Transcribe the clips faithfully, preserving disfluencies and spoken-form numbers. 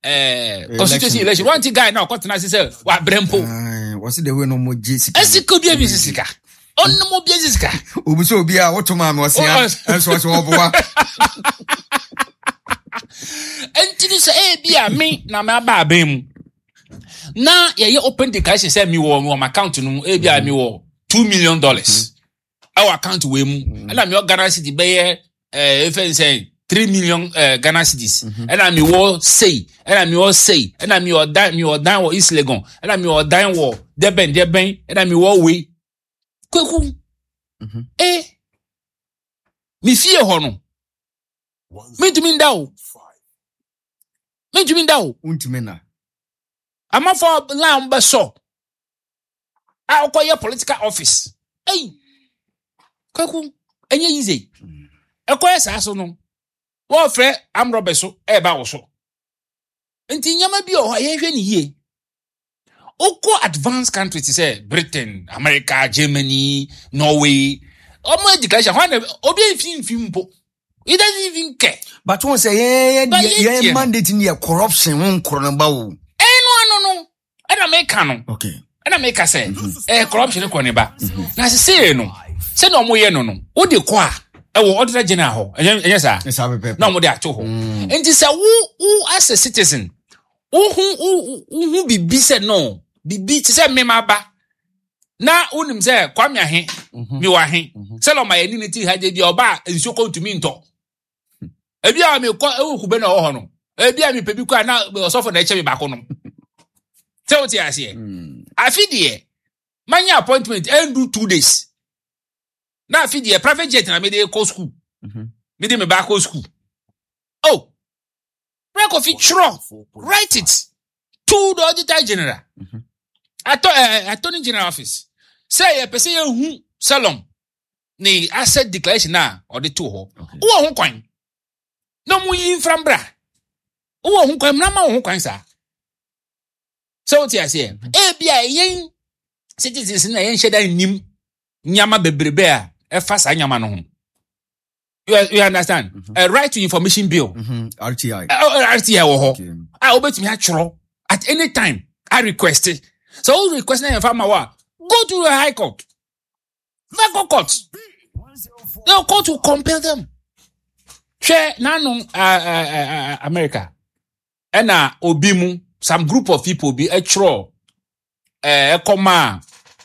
uh, constituency election. One guy now got to say, what Brempo? Was it the way no more Jessica? As it could be a Jessica. On no more Jessica. Ubuso be a Ottoman was here. That's what's over. And to say, be a me, na my babim. Now, you open the cash and say, me war, my account to be a me war two million dollars. Our account we mu, and I'm your Ghana City Bayer, uh, if I say three million uh, Ghana cities, and I'm your say, and I'm your say, and I'm your dime, your dime war East Legon, and I'm your dime war, Deben, Deben, and I'm your way. Quick, eh? Me fear hono. Me to mean thou. Me to mean thou. Untimena. I'm a for lamb so. I'll call your political office. Hey. Kwaku enye easy ekwesa aso no wo frɛ am robeso e ba wo so enti nyama bi o ye hwɛ ni yie oko advanced countries say Britain, America, Germany, Norway omo education when obi fin fin mpo he doesn't even care but one say yeah yeah yeah mandate ni corruption won koro ba wo eh no no no e na make no okay e na make say eh corruption ko ne ba na se say no se no mo ye no no wo de kwa e wo auditor general ho enye sa na mo de ato ho enti se wo wo as a citizen wo hu wo bibi se no bibi ti se me ma ba na unim se kwame ahe mi wa he se lo ma ye ni ti ha je di oba enso ko ntumi nto e bia me ko e wo kube na wo ho no e bia me pebi kwa na osofo na eche me ba ko no se wo ti ase afi de manya appointment and do two days. Now, feed a private jet and I made a co school. Made him a back school. Oh, record it, write it to the Auditor General. At Attorney General Office. Say a person who salon. Nay, asset declaration now or the two ho. Who are who coin? No more in from bra. Who are who coin? No more who coin, sir. So what I say? Eh, be a young citizens in a young shed in him. Nyama bebrebe a e fa sa nyama no ho you, you understand mm-hmm. A right to information bill mm-hmm. R T I uh, R T I wo ho a obetimi a choro at any time I request it so who request na informa wa go to the high court the court the court will compel them share nanu uh, uh, uh, America and uh, obi mu some group of people be a choro eh koma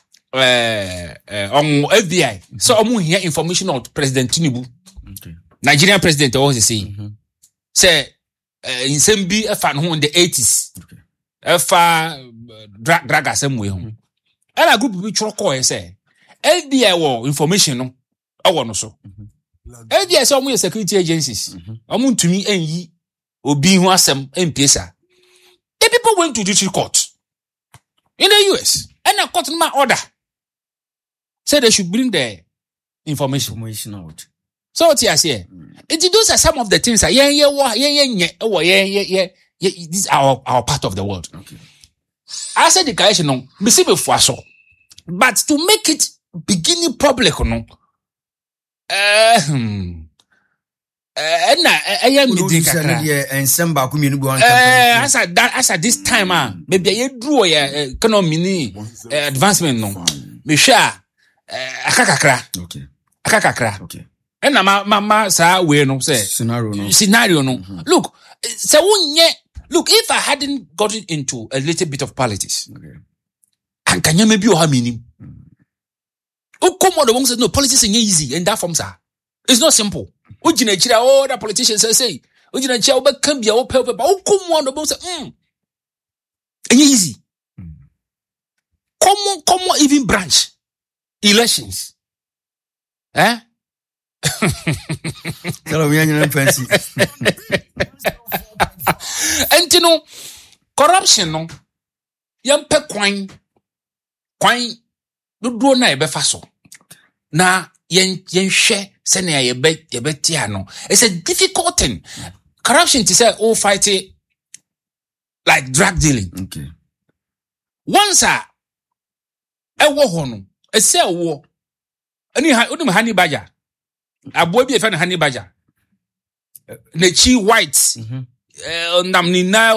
Uh, uh, on F B I. Mm-hmm. So I'm hear information on President Tinubu. Okay. Nigerian president always say, mm-hmm. say, uh, in some be a fan who in the eighties. Okay. A far drag drag us some way home. And a group of people call and say, F B I war information no. I want so. F B I some way security agencies. I'm mm-hmm. to me and ye obi who asem M P S. The people went to district court in the U S and a court my order. Say they should bring the information. Information out. So what you say? Mm. Those are some of the things that yeah, yeah, yeah, yeah, yeah, oh, yeah, yeah, yeah, yeah. This is our our part of the world. Okay. I said the guys, no, me see before so, but to make it beginning public, no. Uh, hmm. Uh, na, I am meeting kakra. And some back me no go on. Uh, as at that, as at this time, ah, maybe I draw ya economy ni advancement no. Me share. Uh, akakakra. Okay. Akakakra. Okay. And na ma ma sa we no say scenario no. Scenario no. Mm-hmm. Look, so unye look if I hadn't gotten into a little bit of politics. Okay. And can you maybe o ha minim. O come on the one says no politics is easy and that form sir. It's not simple. O jina chira all the politicians say say. O jina chira o be kan bia o pe pe. O come on the one say mm. Easy. Mm. Common common even branch elections. Eh? Hello, we are in fancy. And you know, corruption no. Yam pe kwan kwan do do na e be fa so. Na yen yen hwe se na ye be ye be tia no. It's a difficult thing. Corruption to say all fight it like drug dealing. Okay. Once a e wo ho no. E say wo ani ha odum honey badger. Abo bi e fa na honey badger. Na chi white. Mhm. Eh nam ni na